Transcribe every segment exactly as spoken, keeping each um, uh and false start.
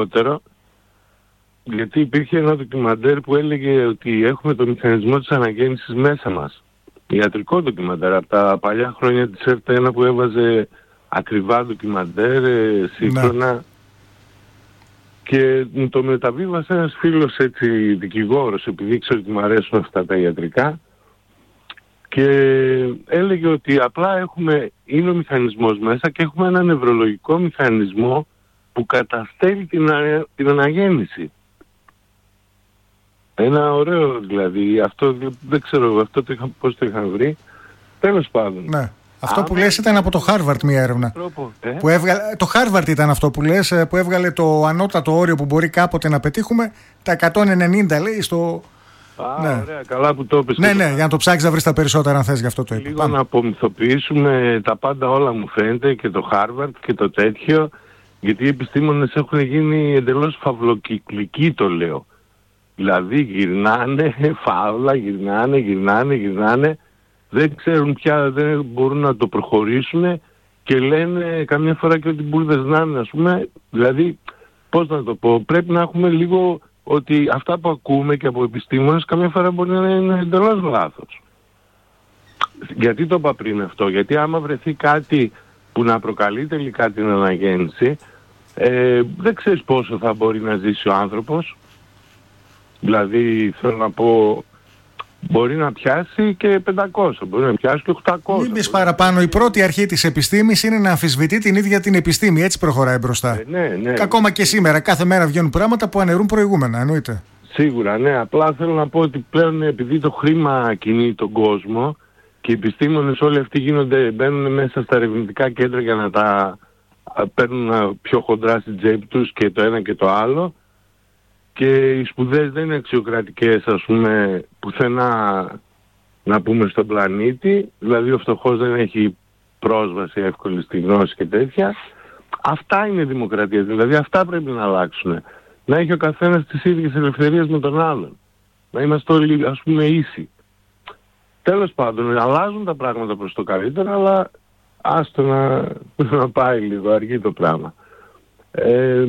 περισσότερο, γιατί υπήρχε ένα ντοκιμαντέρ που έλεγε ότι έχουμε το μηχανισμό της αναγέννησης μέσα μας. Ιατρικό ντοκιμαντέρ, από τα παλιά χρόνια της ΕΡΤ ένα που έβαζε ακριβά ντοκιμαντέρ, σύγχρονα. Ναι. Και μου το μεταβίβασε ένας φίλος έτσι δικηγόρος, επειδή ξέρω ότι μου αρέσουν αυτά τα ιατρικά, και έλεγε ότι απλά έχουμε, είναι ο μηχανισμός μέσα και έχουμε ένα νευρολογικό μηχανισμό που καταστέλει την, την αναγέννηση. Ένα ωραίο δηλαδή, αυτό δεν ξέρω αυτό το είχα, πώς το είχαν βρει, τέλος πάντων. Ναι. Αυτό Α, που λες ήταν από το Harvard μια έρευνα. Ε? Που έβγαλε, το Harvard ήταν αυτό που λες, που έβγαλε το ανώτατο όριο που μπορεί κάποτε να πετύχουμε, τα εκατόν ενενήντα λέει στο... Α, ναι. Ωραία, καλά που το είπες. Ναι, ναι, για να το ψάξεις να βρεις τα περισσότερα αν θες, γι' αυτό το είπα. Λίγο Πάμε. Να απομυθοποιήσουμε τα πάντα, όλα μου φαίνεται, και το Harvard και το τέτοιο, γιατί οι επιστήμονες έχουν γίνει εντελώς φαυλοκυκλικοί, το λέω. Δηλαδή γυρνάνε, φαύλα, γυρνάνε, γυρνάνε, γυρνάνε, δεν ξέρουν πια, δεν μπορούν να το προχωρήσουν και λένε καμιά φορά και ότι μπουρδες να είναι, ας πούμε. Δηλαδή, πώς να το πω, πρέπει να έχουμε λίγο ότι αυτά που ακούμε και από επιστήμονες καμιά φορά μπορεί να είναι εντελώς λάθος. Γιατί το είπα πριν αυτό, γιατί άμα βρεθεί κάτι που να προκαλεί τελικά την αναγέννηση, ε, δεν ξέρεις πόσο θα μπορεί να ζήσει ο άνθρωπος. Δηλαδή, θέλω να πω, μπορεί να πιάσει και πεντακόσια, μπορεί να πιάσει και οκτακόσια. Μην πεις παραπάνω, η πρώτη αρχή της επιστήμης είναι να αμφισβητεί την ίδια την επιστήμη, έτσι προχωράει μπροστά. Ε, ναι, ναι. Και ακόμα και σήμερα, κάθε μέρα βγαίνουν πράγματα που αναιρούν προηγούμενα, εννοείται. Σίγουρα, ναι. Απλά θέλω να πω ότι πλέον, επειδή το χρήμα κινεί τον κόσμο και οι επιστήμονες όλοι αυτοί γίνονται, μπαίνουν μέσα στα ερευνητικά κέντρα για να τα παίρνουν πιο χοντρά στην τσέπη τους και το ένα και το άλλο, και οι σπουδές δεν είναι αξιοκρατικές, ας πούμε, πουθενά να πούμε στον πλανήτη, δηλαδή ο φτωχός δεν έχει πρόσβαση εύκολη στη γνώση και τέτοια. Αυτά είναι δημοκρατία, δηλαδή αυτά πρέπει να αλλάξουν. Να έχει ο καθένας τις ίδιες ελευθερίες με τον άλλον. Να είμαστε όλοι, ας πούμε, ίσοι. Τέλος πάντων, αλλάζουν τα πράγματα προς το καλύτερο, αλλά άστο να, να πάει λίγο, αργεί το πράγμα. Ε,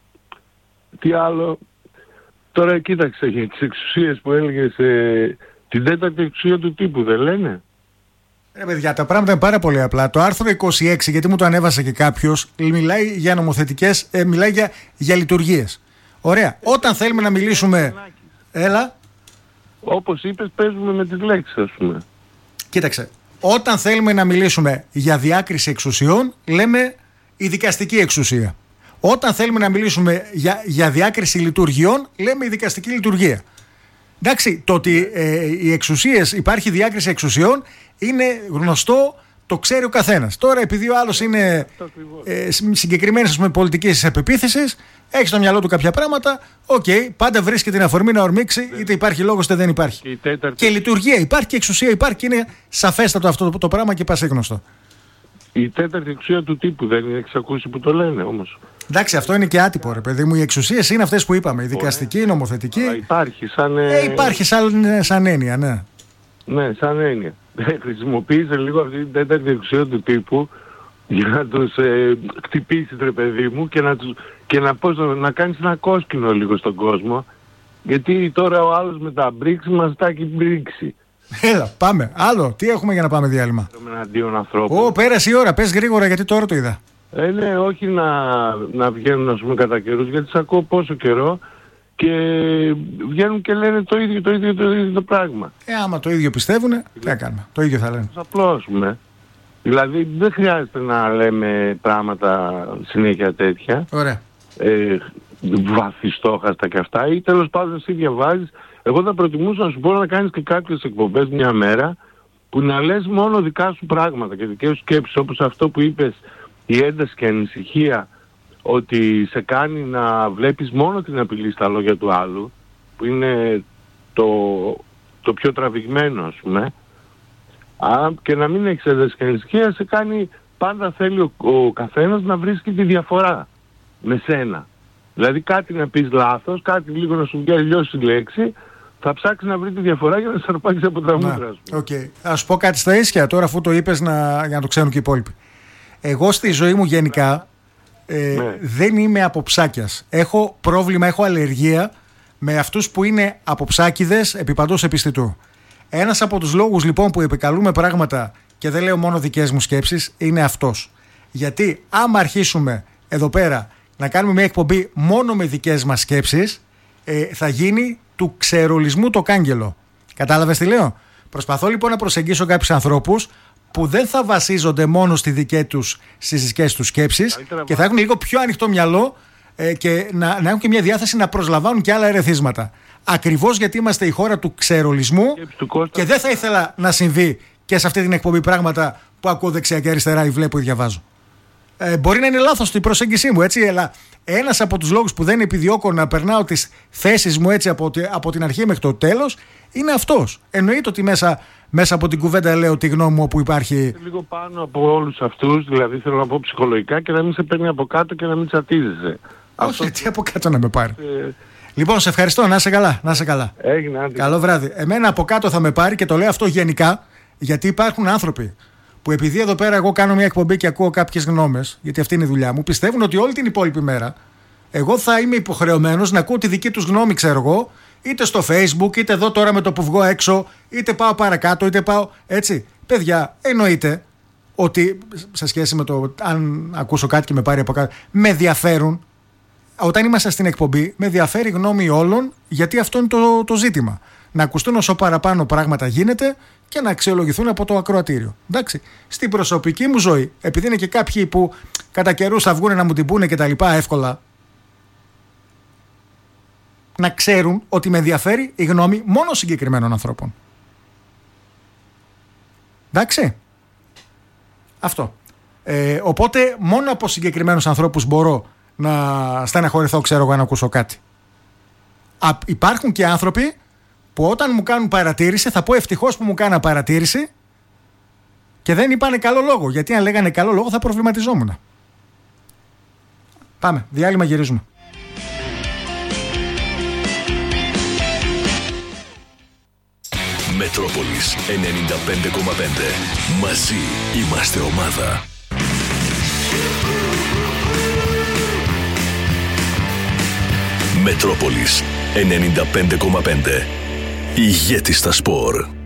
τι άλλο... Τώρα κοίταξε για τις εξουσίες που έλεγες, ε, την τέταρτη εξουσία του τύπου δεν λένε? Ε, παιδιά, τα πράγματα είναι πάρα πολύ απλά. Το άρθρο είκοσι έξι, γιατί μου το ανέβασε και κάποιος, μιλάει για νομοθετικές, ε, μιλάει για, για λειτουργίες. Ωραία. Ε, Όταν θέλουμε να μιλήσουμε... Έλα. Όπως είπες, παίζουμε με τις λέξεις, ας πούμε. Κοίταξε. Όταν θέλουμε να μιλήσουμε για διάκριση εξουσιών, λέμε η δικαστική εξουσία. Όταν θέλουμε να μιλήσουμε για, για διάκριση λειτουργιών, λέμε η δικαστική λειτουργία. Εντάξει, το ότι ε, οι εξουσίες, υπάρχει διάκριση εξουσιών, είναι γνωστό, το ξέρει ο καθένας. Τώρα, επειδή ο άλλος είναι ε, συγκεκριμένης, ας πούμε, πολιτικής επεπίθεσης, έχει στο μυαλό του κάποια πράγματα, οκ, okay, πάντα βρίσκει την αφορμή να ορμήξει, είτε υπάρχει λόγος είτε δεν υπάρχει. Και, τέταρτη... και λειτουργία υπάρχει και εξουσία υπάρχει, και είναι σαφέστατο αυτό το, το πράγμα και πασίγνωστο. Η τέταρτη εξουσία του τύπου δεν είναι, έχεις ακούσει που το λένε όμως? Εντάξει, αυτό είναι και άτυπο, ρε παιδί μου. Οι εξουσίες είναι αυτές που είπαμε. Η δικαστική, η νομοθετική. Αλλά υπάρχει σαν. Ε, υπάρχει σαν, σαν έννοια, ναι. Ναι, σαν έννοια. Χρησιμοποίησε λίγο αυτή την τέταρτη εξουσία του τύπου για να τους ε, χτυπήσεις, ρε παιδί μου, και να, τους, και να, πώς, να κάνεις ένα κόσκινο λίγο στον κόσμο. Γιατί τώρα ο άλλος με τα μπρίξη μας τα έχει μπρίξει. Έλα, πάμε. Άλλο. Τι έχουμε για να πάμε διάλειμμα? Ω, πέρασε η ώρα. Πες γρήγορα, γιατί τώρα το είδα. Ε, ναι, όχι να, να βγαίνουν, ας πούμε, κατά καιρούς, γιατί σ' ακούω πόσο καιρό και βγαίνουν και λένε το ίδιο, το ίδιο, το ίδιο το πράγμα. Ε, άμα το ίδιο πιστεύουνε, τι θα κάνουμε. Το ίδιο θα λένε. Θα απλώσουμε. Δηλαδή δεν χρειάζεται να λέμε πράγματα συνέχεια τέτοια. Ωραία. Ε, βαθιστόχαστα και αυτά, ή τέλος πάντων εσύ διαβάζεις. Εγώ θα προτιμούσα να σου πω να κάνεις και κάποιες εκπομπές μια μέρα που να λες μόνο δικά σου πράγματα και δικές σου σκέψεις, όπως αυτό που είπες, η ένταση και ανησυχία ότι σε κάνει να βλέπεις μόνο την απειλή στα λόγια του άλλου, που είναι το, το πιο τραβηγμένο, ας πούμε. Α, και να μην έχεις ένταση και ανησυχία, σε κάνει, πάντα θέλει ο, ο καθένας να βρίσκει τη διαφορά με σένα. Δηλαδή κάτι να πεις λάθος, κάτι λίγο να σου βγει λιώσει η λέξη, θα ψάξει να βρει τη διαφορά για να σε αρπάξει από τα μούτρα σου. Οκ. Okay. Ας πω κάτι στα ίσια τώρα, αφού το είπες, να, για να το ξέρουν και οι υπόλοιποι. Εγώ στη ζωή μου γενικά ε, ναι. δεν είμαι από ψάκιας. Έχω πρόβλημα, έχω αλλεργία με αυτούς που είναι αποψάκηδες επί παντός επιστητού. Ένας από τους λόγους λοιπόν που επικαλούμε πράγματα και δεν λέω μόνο δικές μου σκέψεις είναι αυτός. Γιατί άμα αρχίσουμε εδώ πέρα να κάνουμε μια εκπομπή μόνο με δικές μας σκέψεις, ε, θα γίνει του ξερολισμού το κάγκελο. Κατάλαβες τι λέω? Προσπαθώ λοιπόν να προσεγγίσω κάποιους ανθρώπους που δεν θα βασίζονται μόνο στη δικές τους, στις δικές τους σκέψεις Καλύτερα και θα έχουν λίγο πιο ανοιχτό μυαλό ε, και να, να έχουν και μια διάθεση να προσλαμβάνουν και άλλα ερεθίσματα. Ακριβώς γιατί είμαστε η χώρα του ξερολισμού και δεν θα ήθελα να συμβεί και σε αυτή την εκπομπή πράγματα που ακούω δεξιά και αριστερά ή βλέπω ή διαβάζω. Ε, μπορεί να είναι λάθος η προσέγγιση μου, έτσι, αλλά ένας από τους λόγους που δεν επιδιώκω να περνάω τις θέσεις μου έτσι από, από την αρχή μέχρι το τέλος είναι αυτός. Εννοείται ότι μέσα, μέσα από την κουβέντα λέω τη γνώμη μου όπου υπάρχει. Λίγο πάνω από όλους αυτούς, δηλαδή θέλω να πω ψυχολογικά και να μην σε παίρνει από κάτω και να μην τσατίζεσαι. Όχι, αυτό... τι από κάτω να με πάρει. Ε... Λοιπόν, σε ευχαριστώ, να είσαι καλά. Να είσαι καλά. Έγινε, άντε. Καλό βράδυ. Εμένα από κάτω θα με πάρει και το λέω αυτό γενικά, γιατί υπάρχουν άνθρωποι που επειδή εδώ πέρα εγώ κάνω μια εκπομπή και ακούω κάποιες γνώμες, γιατί αυτή είναι η δουλειά μου, πιστεύουν ότι όλη την υπόλοιπη μέρα εγώ θα είμαι υποχρεωμένος να ακούω τη δική τους γνώμη, ξέρω εγώ, είτε στο Facebook, είτε εδώ τώρα με το που βγω έξω, είτε πάω παρακάτω, είτε πάω έτσι. Παιδιά, εννοείται ότι σε σχέση με το αν ακούσω κάτι και με πάρει από κάτω, με ενδιαφέρουν. Όταν είμαστε στην εκπομπή, με ενδιαφέρει η γνώμη όλων, γιατί αυτό είναι το, το ζήτημα. Να ακουστούν όσο παραπάνω πράγματα γίνεται και να αξιολογηθούν από το ακροατήριο. Εντάξει. Στην προσωπική μου ζωή, επειδή είναι και κάποιοι που κατά καιρούς θα βγουν να μου την πούνε και τα λοιπά εύκολα, να ξέρουν ότι με ενδιαφέρει η γνώμη μόνο συγκεκριμένων ανθρώπων. Εντάξει. Αυτό. Ε, οπότε μόνο από συγκεκριμένους ανθρώπους μπορώ να στεναχωρηθώ, ξέρω εγώ, να ακούσω κάτι. Α, υπάρχουν και άνθρωποι που όταν μου κάνουν παρατήρηση θα πω ευτυχώς που μου κάνα παρατήρηση και δεν είπανε καλό λόγο, γιατί αν λέγανε καλό λόγο θα προβληματιζόμουν. Πάμε, διάλειμμα, γυρίζουμε. Μετρόπολης ενενήντα πέντε κόμμα πέντε. Μαζί είμαστε ομάδα. Μετρόπολης ενενήντα πέντε κόμμα πέντε. Ηγέτης στα σπορ.